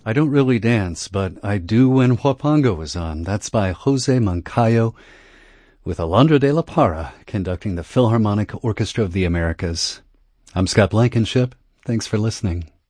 I don't really dance, but I do when Huapango is on. That's by Jose Moncayo, with Alondra de la Parra conducting the Philharmonic Orchestra of the Americas. I'm Scott Blankenship. Thanks for listening.